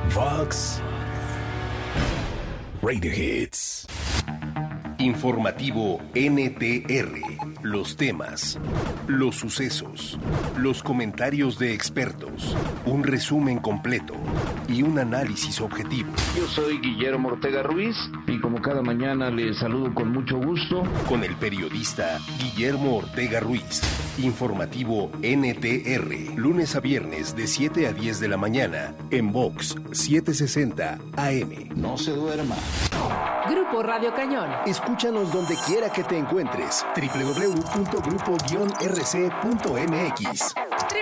Vox Radio Hits. Informativo NTR. Los temas, los sucesos, los comentarios de expertos, un resumen completo y un análisis objetivo. Yo soy Guillermo Ortega Ruiz y como cada mañana les saludo con mucho gusto. Con el periodista Guillermo Ortega Ruiz. Informativo NTR. Lunes a viernes de 7 a 10 de la mañana en Vox 760 AM. No se duerma. Grupo Radio Cañón. Escúchanos donde quiera que te encuentres. www.grupo-rc.mx.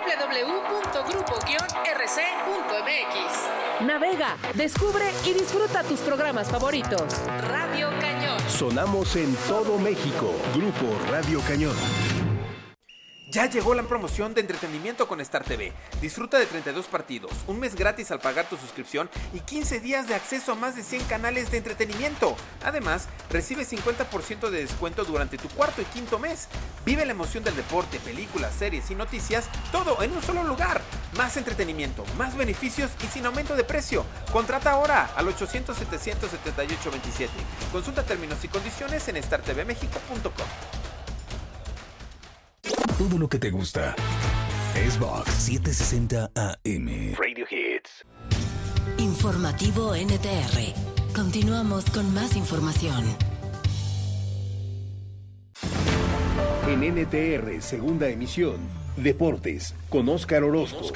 www.grupo-rc.mx. Navega, descubre y disfruta tus programas favoritos. Radio Cañón. Sonamos en todo México. Grupo Radio Cañón. Ya llegó la promoción de entretenimiento con Star TV. Disfruta de 32 partidos, un mes gratis al pagar tu suscripción y 15 días de acceso a más de 100 canales de entretenimiento. Además, recibe 50% de descuento durante tu cuarto y quinto mes. Vive la emoción del deporte, películas, series y noticias, todo en un solo lugar. Más entretenimiento, más beneficios y sin aumento de precio. Contrata ahora al 800-778-27. Consulta términos y condiciones en startvmexico.com. Todo lo que te gusta es Vox 760 AM. Radio Hits. Informativo NTR. Continuamos con más información. En NTR, segunda emisión, Deportes, con Óscar Orozco.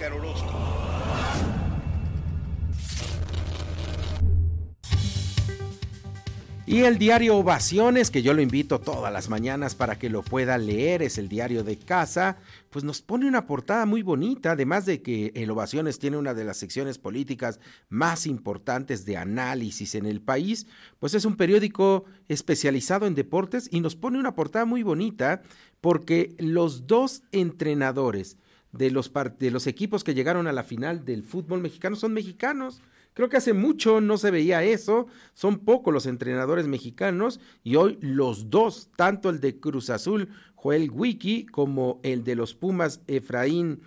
Y el diario Ovaciones, que yo lo invito todas las mañanas para que lo pueda leer, es el diario de casa, pues nos pone una portada muy bonita, además de que el Ovaciones tiene una de las secciones políticas más importantes de análisis en el país, pues es un periódico especializado en deportes y nos pone una portada muy bonita porque los dos entrenadores de los equipos que llegaron a la final del fútbol mexicano son mexicanos. Creo que hace mucho no se veía eso, son pocos los entrenadores mexicanos y hoy los dos, tanto el de Cruz Azul, Joel Wiki, como el de los Pumas, Efraín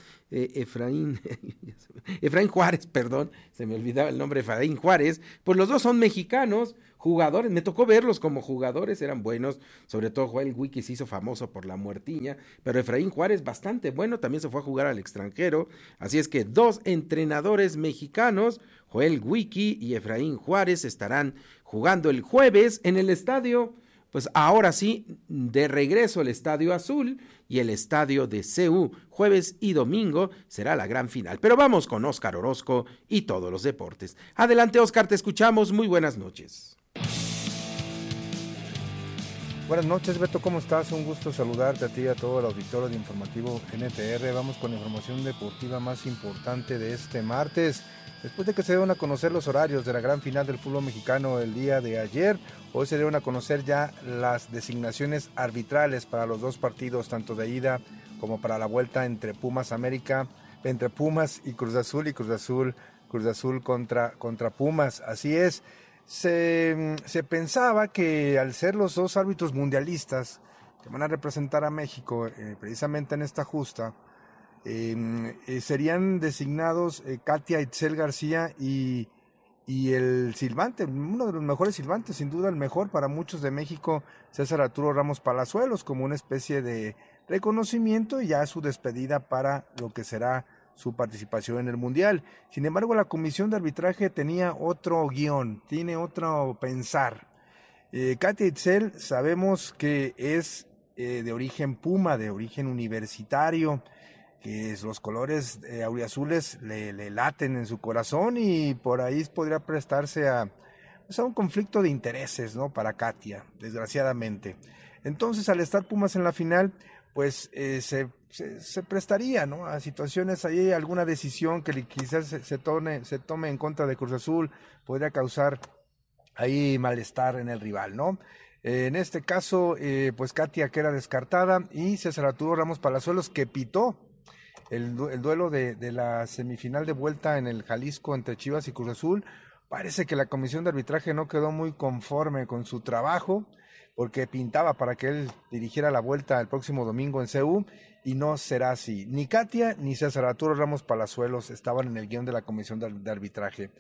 Juárez, perdón, se me olvidaba el nombre, Efraín Juárez, pues los dos son mexicanos, jugadores, me tocó verlos como jugadores, eran buenos, sobre todo Joel Wiki se hizo famoso por la muertiña, pero Efraín Juárez bastante bueno, también se fue a jugar al extranjero, así es que dos entrenadores mexicanos, Joel Wiki y Efraín Juárez, estarán jugando el jueves en el estadio, pues ahora sí, de regreso al Estadio Azul y el Estadio de CU, jueves y domingo será la gran final. Pero vamos con Óscar Orozco y todos los deportes. Adelante, Óscar, te escuchamos, muy buenas noches. Buenas noches, Beto, ¿cómo estás? Un gusto saludarte a ti y a todo el auditorio de Informativo NTR. Vamos con la información deportiva más importante de este martes. Después de que se dieron a conocer los horarios de la gran final del fútbol mexicano el día de ayer, hoy se dieron a conocer ya las designaciones arbitrales para los dos partidos, tanto de ida como para la vuelta entre Pumas y Cruz Azul contra Pumas. Así es, se pensaba que al ser los dos árbitros mundialistas que van a representar a México precisamente en esta justa, serían designados Katia Itzel García y el silbante, uno de los mejores silbantes, sin duda el mejor para muchos de México, César Arturo Ramos Palazuelos, como una especie de reconocimiento y ya su despedida para lo que será su participación en el Mundial. Sin embargo, la comisión de arbitraje tenía otro guión, tiene otro pensar. Katia Itzel sabemos que es de origen Puma, de origen universitario, que los colores auriazules le laten en su corazón y por ahí podría prestarse a un conflicto de intereses, ¿no? Para Katia, desgraciadamente. Entonces, al estar Pumas en la final, pues se prestaría, ¿no? A situaciones ahí, alguna decisión que quizás se tome en contra de Cruz Azul podría causar ahí malestar en el rival, ¿no? En este caso, pues Katia queda descartada y César Arturo Ramos Palazuelos, que pitó el duelo de la semifinal de vuelta en el Jalisco entre Chivas y Cruz Azul. Parece que la comisión de arbitraje no quedó muy conforme con su trabajo, porque pintaba para que él dirigiera la vuelta el próximo domingo en CU, y no será así. Ni Katia ni César Arturo Ramos Palazuelos estaban en el guión de la comisión de arbitraje.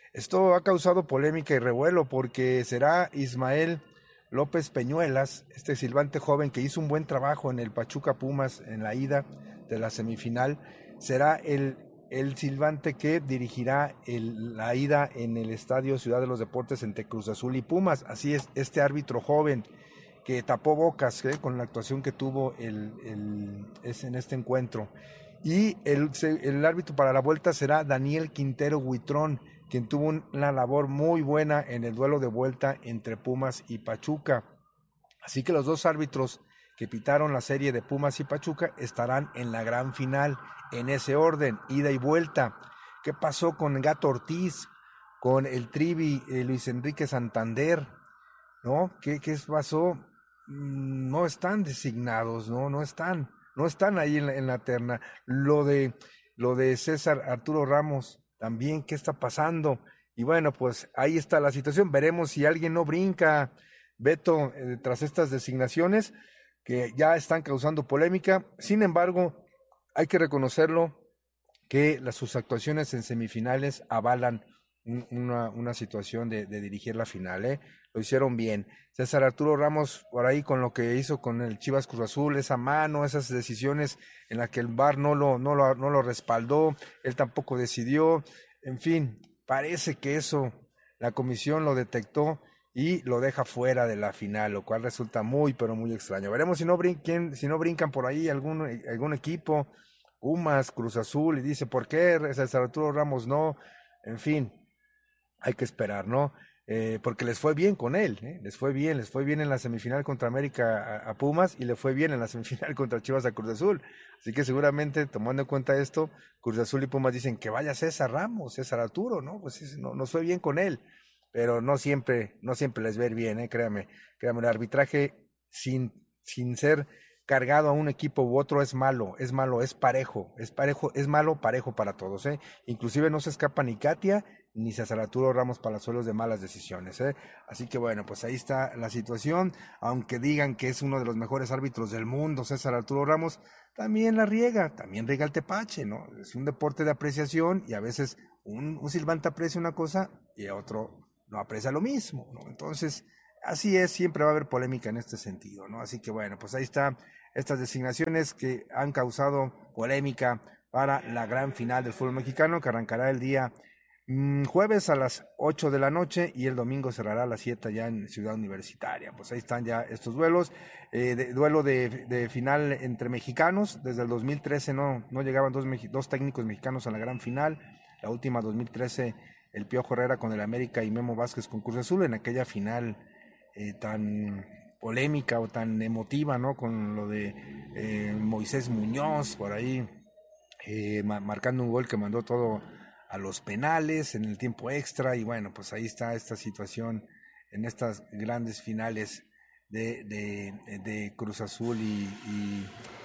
Esto ha causado polémica y revuelo porque será Ismael López Peñuelas, este silbante joven que hizo un buen trabajo en el Pachuca Pumas en la ida de la semifinal, será el silbante que dirigirá la ida en el Estadio Ciudad de los Deportes entre Cruz Azul y Pumas. Así es, este árbitro joven que tapó bocas con la actuación que tuvo en este encuentro. Y el árbitro para la vuelta será Daniel Quintero Huitrón, quien tuvo una labor muy buena en el duelo de vuelta entre Pumas y Pachuca. Así que los dos árbitros que pitaron la serie de Pumas y Pachuca estarán en la gran final, en ese orden, ida y vuelta. ¿Qué pasó con Gato Ortiz, con el Trivi Luis Enrique Santander? ¿No? ¿Qué pasó? No están designados, no están ahí en la terna. Lo de César Arturo Ramos también, ¿qué está pasando? Y bueno, pues ahí está la situación. Veremos si alguien no brinca, Beto, tras estas designaciones que ya están causando polémica. Sin embargo, hay que reconocerlo que sus actuaciones en semifinales avalan una situación de dirigir la final, Lo hicieron bien. César Arturo Ramos, por ahí con lo que hizo con el Chivas Cruz Azul, esa mano, esas decisiones en las que el VAR no lo respaldó, él tampoco decidió, en fin, parece que eso la comisión lo detectó y lo deja fuera de la final, lo cual resulta muy, pero muy extraño. Veremos si no brincan por ahí algún equipo, Pumas, Cruz Azul, y dice, ¿por qué César Arturo Ramos no? En fin, hay que esperar, ¿no? Porque les fue bien con él, les fue bien en la semifinal contra América a Pumas y le fue bien en la semifinal contra Chivas a Cruz Azul. Así que seguramente, tomando en cuenta esto, Cruz Azul y Pumas dicen que vaya César Arturo, ¿no? Pues nos fue bien con él, pero no siempre les va a ir bien, créame, el arbitraje sin ser cargado a un equipo u otro es malo, es parejo, es malo parejo para todos, Inclusive no se escapa ni Katia ni César Arturo Ramos Palazuelos de malas decisiones, Así que bueno, pues ahí está la situación, aunque digan que es uno de los mejores árbitros del mundo, César Arturo Ramos, también riega el tepache, ¿no? Es un deporte de apreciación y a veces un silbante aprecia una cosa y otro no aprecia lo mismo, ¿no? Entonces, así es, siempre va a haber polémica en este sentido, ¿no? Así que bueno, pues ahí está estas designaciones que han causado polémica para la gran final del fútbol mexicano, que arrancará el día jueves a las 8 de la noche y el domingo cerrará a las 7 ya en Ciudad Universitaria. Pues ahí están ya estos duelos, duelo de final entre mexicanos. Desde el 2013 no llegaban dos técnicos mexicanos a la gran final. La última 2013 el Piojo Herrera con el América y Memo Vázquez con Cruz Azul en aquella final tan polémica o tan emotiva, ¿no? Con lo de Moisés Muñoz por ahí marcando un gol que mandó todo a los penales en el tiempo extra. Y bueno, pues ahí está esta situación en estas grandes finales de Cruz Azul y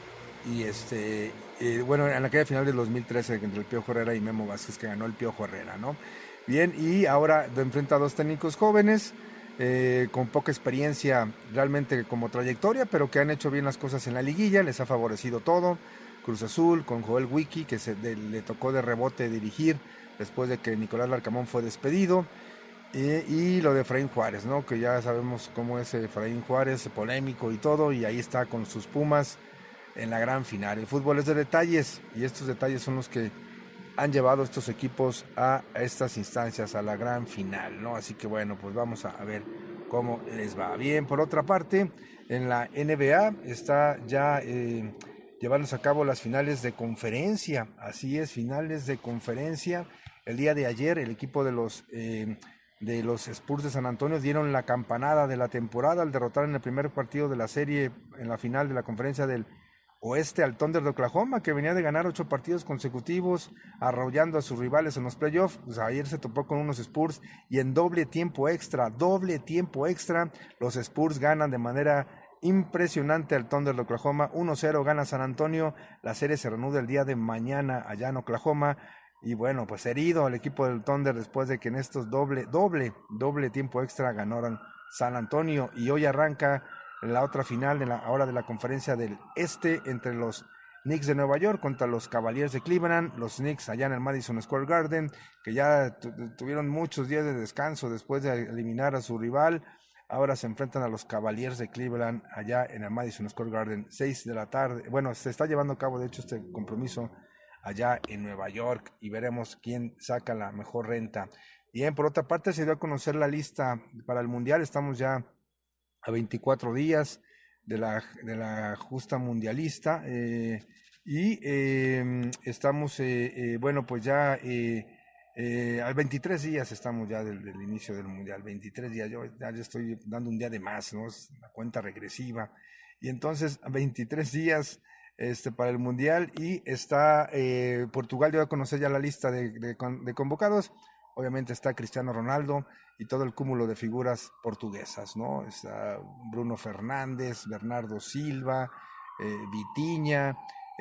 bueno, en aquella final del 2013 entre el Piojo Herrera y Memo Vázquez, que ganó el Piojo Herrera, ¿no? Bien, y ahora enfrenta a dos técnicos jóvenes con poca experiencia realmente como trayectoria, pero que han hecho bien las cosas en la liguilla, les ha favorecido todo. Cruz Azul con Joel Wiki, que le tocó de rebote dirigir después de que Nicolás Larcamón fue despedido, y lo de Efraín Juárez, ¿no? Que ya sabemos cómo es Efraín Juárez, polémico y todo, y ahí está con sus Pumas en la gran final. El fútbol es de detalles, y estos detalles son los que han llevado a estos equipos a estas instancias, a la gran final, ¿no? Así que bueno, pues vamos a ver cómo les va. Bien, por otra parte, en la NBA está ya llevándose a cabo las finales de conferencia. Así es, finales de conferencia. El día de ayer el equipo de los Spurs de San Antonio dieron la campanada de la temporada al derrotar en el primer partido de la serie en la final de la conferencia del Oeste al Thunder de Oklahoma, que venía de ganar 8 partidos consecutivos, arrollando a sus rivales en los playoffs. Pues ayer se topó con unos Spurs y en doble tiempo extra, los Spurs ganan de manera impresionante al Thunder de Oklahoma. 1-0 gana San Antonio. La serie se reanuda el día de mañana allá en Oklahoma. Y bueno, pues herido el equipo del Thunder después de que en estos doble tiempo extra ganaron San Antonio. Y hoy arranca la otra final ahora de la conferencia del Este entre los Knicks de Nueva York contra los Cavaliers de Cleveland. Los Knicks allá en el Madison Square Garden, que ya tuvieron muchos días de descanso después de eliminar a su rival. Ahora se enfrentan a los Cavaliers de Cleveland allá en el Madison Square Garden, 6 de la tarde. Bueno, se está llevando a cabo de hecho este compromiso allá en Nueva York y veremos quién saca la mejor renta. Bien, por otra parte se dio a conocer la lista para el Mundial. Estamos ya a 24 días de la justa mundialista estamos, bueno, pues ya a 23 días estamos ya del inicio del Mundial, 23 días, yo ya estoy dando un día de más, ¿no? Es una cuenta regresiva, y entonces 23 días para el Mundial, y está Portugal dio a conocer ya la lista de convocados. Obviamente está Cristiano Ronaldo y todo el cúmulo de figuras portuguesas, ¿no? Está Bruno Fernández, Bernardo Silva, Vitinha,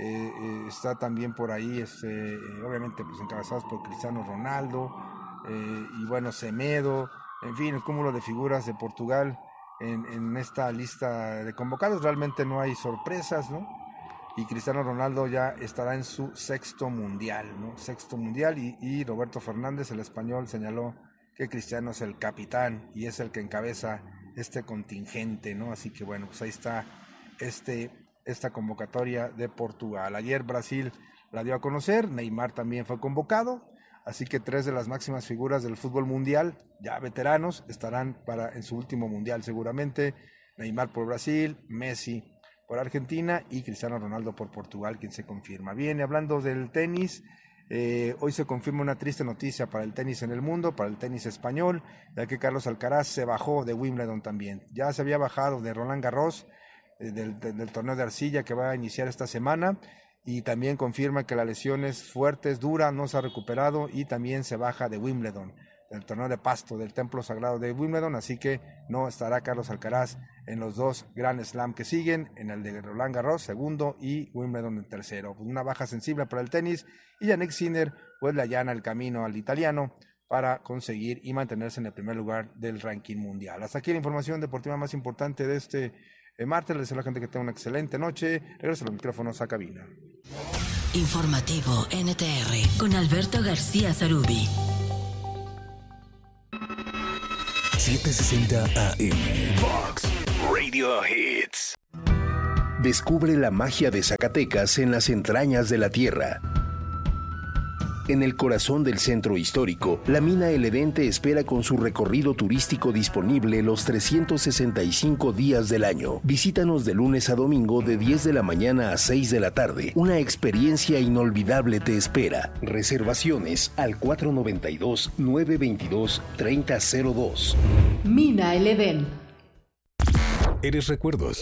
está también por ahí, obviamente pues encabezados por Cristiano Ronaldo, y bueno, Semedo, en fin, el cúmulo de figuras de Portugal en esta lista de convocados. Realmente no hay sorpresas, ¿no? Y Cristiano Ronaldo ya estará en su 6º mundial, ¿no? 6º mundial, y Roberto Fernández, el español, señaló que Cristiano es el capitán y es el que encabeza este contingente, ¿no? Así que bueno, pues ahí está esta convocatoria de Portugal. Ayer Brasil la dio a conocer, Neymar también fue convocado, así que 3 de las máximas figuras del fútbol mundial, ya veteranos, estarán en su último mundial seguramente. Neymar por Brasil, Messi por Argentina y Cristiano Ronaldo por Portugal, quien se confirma. Bien, hablando del tenis, hoy se confirma una triste noticia para el tenis en el mundo, para el tenis español, ya que Carlos Alcaraz se bajó de Wimbledon también. Ya se había bajado de Roland Garros, del torneo de arcilla que va a iniciar esta semana, y también confirma que la lesión es fuerte, es dura, no se ha recuperado, y también se baja de Wimbledon, del torneo de pasto del templo sagrado de Wimbledon, así que no estará Carlos Alcaraz en los 2 Grand Slam que siguen, en el de Roland Garros segundo y Wimbledon en tercero. Una baja sensible para el tenis, y Jannik Sinner pues le allana el camino al italiano para conseguir y mantenerse en el primer lugar del ranking mundial. Hasta aquí la información deportiva más importante de este martes. Les deseo a la gente que tenga una excelente noche. Regreso a los micrófonos a cabina. Informativo NTR con Alberto García Zarubi. 760 AM Vox Radio Hits. Descubre la magia de Zacatecas en las entrañas de la tierra. En el corazón del centro histórico, la mina El Edén te espera con su recorrido turístico disponible los 365 días del año. Visítanos de lunes a domingo de 10 de la mañana a 6 de la tarde. Una experiencia inolvidable te espera. Reservaciones al 492-922-3002. Mina El Edén. Eres recuerdos.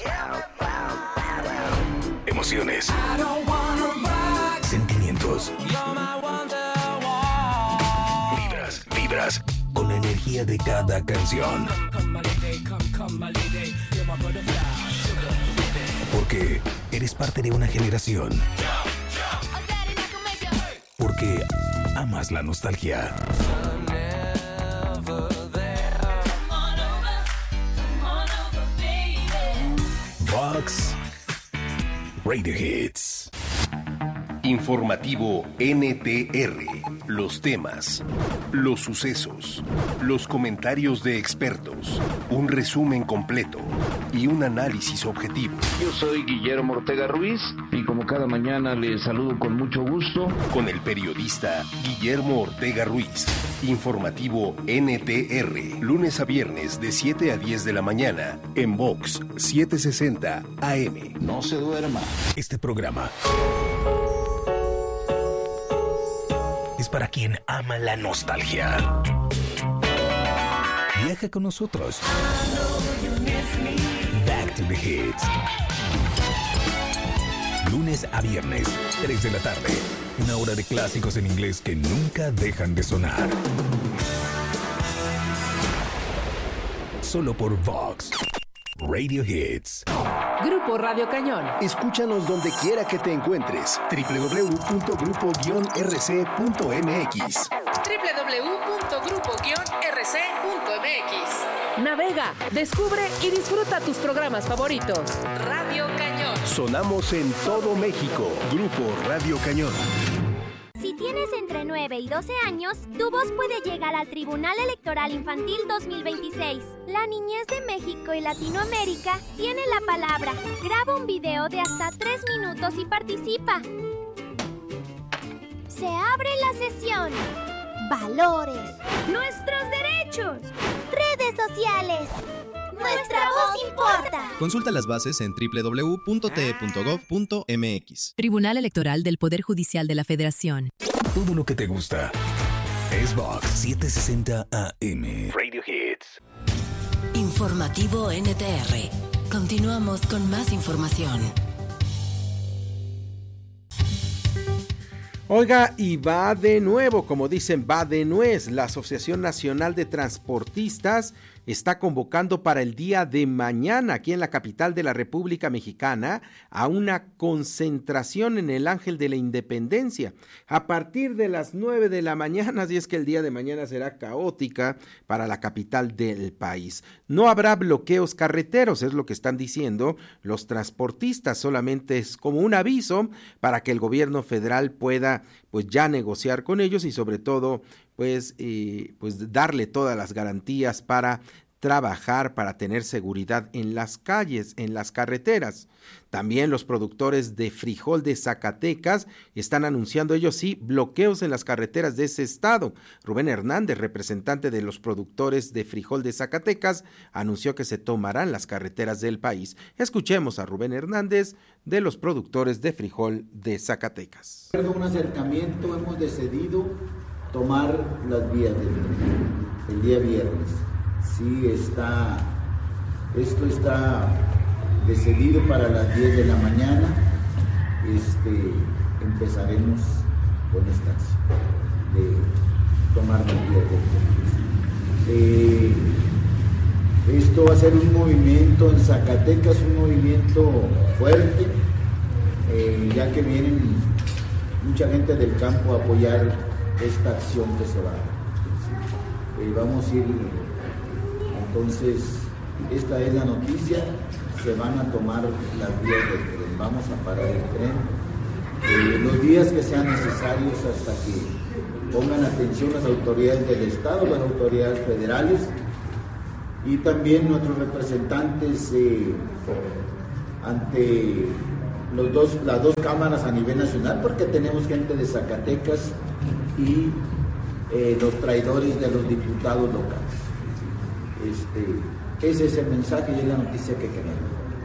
Emociones. Sentimientos. Vibras con la energía de cada canción. Porque eres parte de una generación. Porque amas la nostalgia. Vox Radio Hits. Informativo NTR. Los temas, los sucesos, los comentarios de expertos, un resumen completo y un análisis objetivo. Yo soy Guillermo Ortega Ruiz y como cada mañana les saludo con mucho gusto. Con el periodista Guillermo Ortega Ruiz. Informativo NTR. Lunes a viernes de 7 a 10 de la mañana en Vox 760 AM. No se duerma. Este programa es para quien ama la nostalgia. Viaja con nosotros. Back to the Hits. Lunes a viernes, 3 de la tarde. Una hora de clásicos en inglés que nunca dejan de sonar. Solo por Vox Radio Hits. Grupo Radio Cañón. Escúchanos donde quiera que te encuentres. www.grupo-rc.mx. www.grupo-rc.mx. Navega, descubre y disfruta tus programas favoritos. Radio Cañón. Sonamos en todo México. Grupo Radio Cañón. Si tienes entre 9 y 12 años, tu voz puede llegar al Tribunal Electoral Infantil 2026. La niñez de México y Latinoamérica tiene la palabra. Graba un video de hasta 3 minutos y participa. Se abre la sesión. Valores. Nuestros derechos. Redes sociales. Nuestra voz importa. Consulta las bases en www.te.gov.mx. Tribunal Electoral del Poder Judicial de la Federación. Todo lo que te gusta es Vox 760 AM. Radio Hits. Informativo NTR. Continuamos con más información. Oiga, y va de nuevo, como dicen, va de nuez. La Asociación Nacional de Transportistas está convocando para el día de mañana aquí en la capital de la República Mexicana a una concentración en el Ángel de la Independencia a partir de las 9 de la mañana, así es que el día de mañana será caótica para la capital del país. No habrá bloqueos carreteros, es lo que están diciendo los transportistas, solamente es como un aviso para que el gobierno federal pueda pues ya negociar con ellos y sobre todo pues darle todas las garantías para trabajar, para tener seguridad en las calles, en las carreteras. También los productores de frijol de Zacatecas están anunciando, ellos sí, bloqueos en las carreteras de ese estado. Rubén Hernández, representante de los productores de frijol de Zacatecas, anunció que se tomarán las carreteras del país. Escuchemos a Rubén Hernández de los productores de frijol de Zacatecas. En un acercamiento hemos decidido tomar las vías el día viernes. Sí, esto está decidido para las 10 de la mañana. Empezaremos con estas de tomar las vías. Esto va a ser un movimiento en Zacatecas, un movimiento fuerte, ya que vienen mucha gente del campo a apoyar esta acción que se va a dar. Vamos a ir, entonces, esta es la noticia, se van a tomar las vías del tren, vamos a parar el tren, los días que sean necesarios hasta que pongan atención las autoridades del Estado, las autoridades federales y también nuestros representantes ante las dos cámaras a nivel nacional, porque tenemos gente de Zacatecas y los traidores de los diputados locales. Ese es el mensaje y es la noticia que queremos.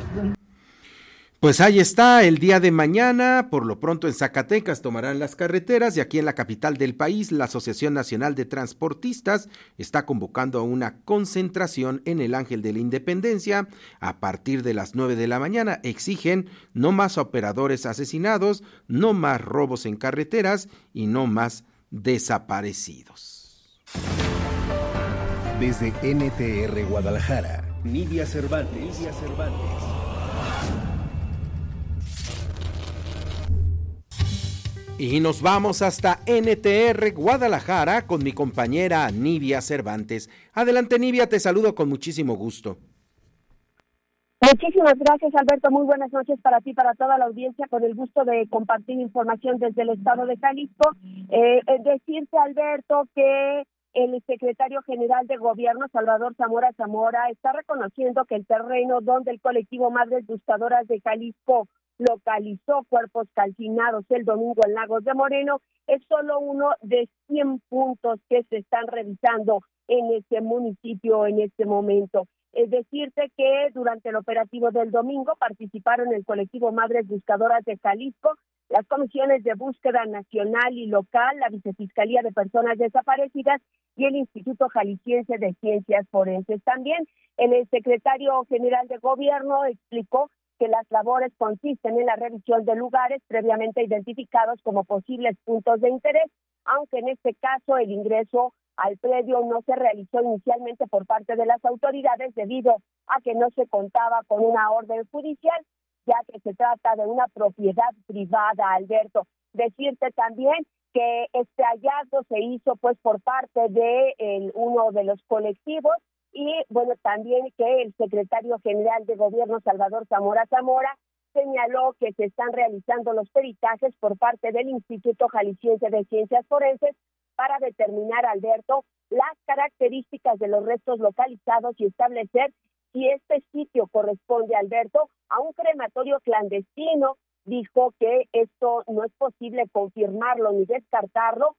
Pues ahí está, el día de mañana, por lo pronto en Zacatecas tomarán las carreteras y aquí en la capital del país, la Asociación Nacional de Transportistas está convocando a una concentración en el Ángel de la Independencia a partir de las 9 de la mañana. Exigen no más operadores asesinados, no más robos en carreteras y no más desaparecidos. Desde NTR Guadalajara, Nidia Cervantes. Y nos vamos hasta NTR Guadalajara con mi compañera Nidia Cervantes. Adelante, Nidia, te saludo con muchísimo gusto. Muchísimas gracias, Alberto. Muy buenas noches para ti, para toda la audiencia, con el gusto de compartir información desde el estado de Jalisco. Decirte, Alberto, que el secretario general de Gobierno, Salvador Zamora Zamora, está reconociendo que el terreno donde el colectivo Madres Buscadoras de Jalisco localizó cuerpos calcinados el domingo en Lagos de Moreno es solo uno de 100 puntos que se están revisando en ese municipio en este momento. Es decirte que durante el operativo del domingo participaron el colectivo Madres Buscadoras de Jalisco, las comisiones de búsqueda nacional y local, la Vicefiscalía de Personas Desaparecidas y el Instituto Jalisciense de Ciencias Forenses. También el secretario general de Gobierno explicó que las labores consisten en la revisión de lugares previamente identificados como posibles puntos de interés, aunque en este caso el ingreso al predio no se realizó inicialmente por parte de las autoridades debido a que no se contaba con una orden judicial, ya que se trata de una propiedad privada, Alberto. Decirte también que este hallazgo se hizo pues por parte de uno de los colectivos y bueno, también que el secretario general de Gobierno, Salvador Zamora Zamora, señaló que se están realizando los peritajes por parte del Instituto Jalisciense de Ciencias Forenses para determinar, Alberto, las características de los restos localizados y establecer si este sitio corresponde, Alberto, a un crematorio clandestino. Dijo que esto no es posible confirmarlo ni descartarlo,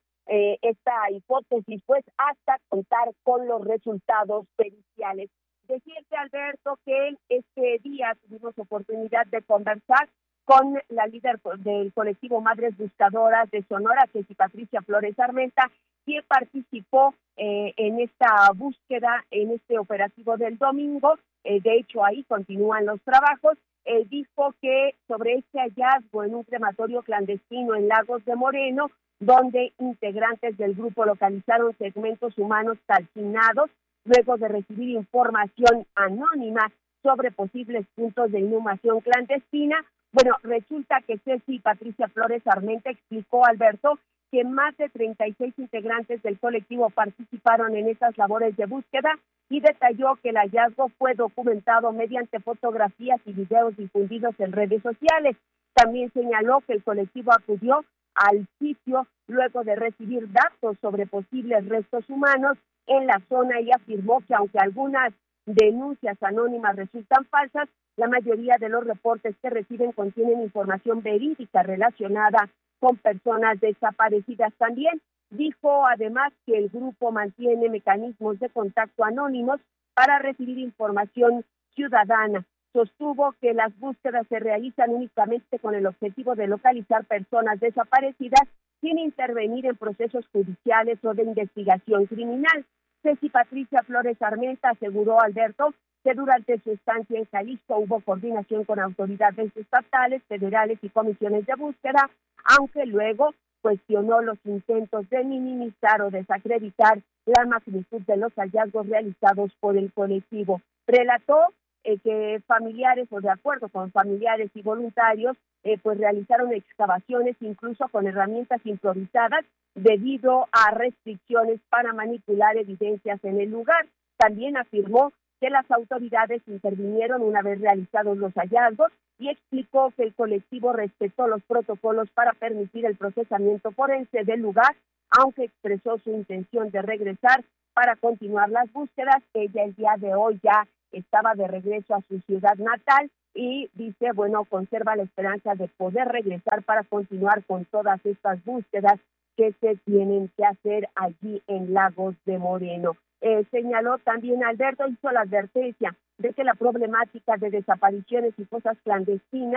esta hipótesis, pues, hasta contar con los resultados periciales. Decirte, Alberto, que este día tuvimos oportunidad de conversar con la líder del colectivo Madres Buscadoras de Sonora, Ceci Patricia Flores Armenta, quien participó en esta búsqueda, en este operativo del domingo. De hecho, ahí continúan los trabajos. Dijo que sobre este hallazgo en un crematorio clandestino en Lagos de Moreno, donde integrantes del grupo localizaron segmentos humanos calcinados luego de recibir información anónima sobre posibles puntos de inhumación clandestina. Bueno, resulta que Ceci Patricia Flores Armenta explicó, Alberto, que más de 36 integrantes del colectivo participaron en esas labores de búsqueda y detalló que el hallazgo fue documentado mediante fotografías y videos difundidos en redes sociales. También señaló que el colectivo acudió al sitio luego de recibir datos sobre posibles restos humanos en la zona y afirmó que aunque algunas denuncias anónimas resultan falsas, la mayoría de los reportes que reciben contienen información verídica relacionada con personas desaparecidas. También dijo además que el grupo mantiene mecanismos de contacto anónimos para recibir información ciudadana. Sostuvo que las búsquedas se realizan únicamente con el objetivo de localizar personas desaparecidas sin intervenir en procesos judiciales o de investigación criminal. Ceci Patricia Flores Armenta aseguró, Alberto, que durante su estancia en Jalisco hubo coordinación con autoridades estatales, federales y comisiones de búsqueda, aunque luego cuestionó los intentos de minimizar o desacreditar la magnitud de los hallazgos realizados por el colectivo. Relató que familiares, o de acuerdo con familiares y voluntarios, pues realizaron excavaciones incluso con herramientas improvisadas debido a restricciones para manipular evidencias en el lugar. También afirmó que las autoridades intervinieron una vez realizados los hallazgos y explicó que el colectivo respetó los protocolos para permitir el procesamiento forense del lugar, aunque expresó su intención de regresar para continuar las búsquedas. Ella el día de hoy ya estaba de regreso a su ciudad natal y dice, bueno, conserva la esperanza de poder regresar para continuar con todas estas búsquedas que se tienen que hacer allí en Lagos de Moreno. Señaló también, Alberto, hizo la advertencia de que la problemática de desapariciones y fosas clandestinas